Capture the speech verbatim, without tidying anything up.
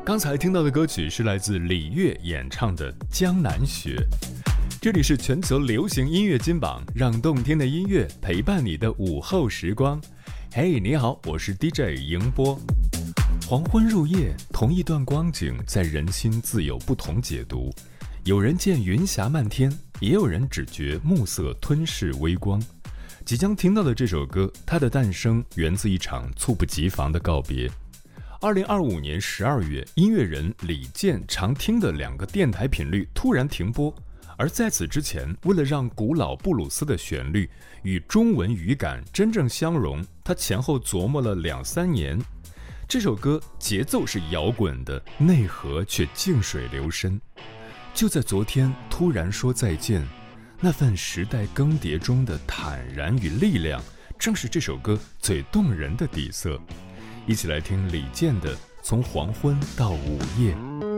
刚才听到的歌曲是来自李悦演唱的《江南雪》。这里是全球流行音乐金榜，让动听的音乐陪伴你的午后时光。嘿，你好，我是 D J 迎波。黄昏入夜，同一段光景在人心自有不同解读。有人见云霞漫天，也有人只觉暮色吞噬微光。即将听到的这首歌，它的诞生源自一场猝不及防的告别。二零二五年十二月，音乐人李健常听的两个电台频率突然停播，而在此之前，为了让古老布鲁斯的旋律与中文语感真正相融，他前后琢磨了两三年。这首歌节奏是摇滚的，内核却静水流深。就在昨天突然说再见，那份时代更迭中的坦然与力量，正是这首歌最动人的底色。一起来听李健的《从黄昏到午夜》。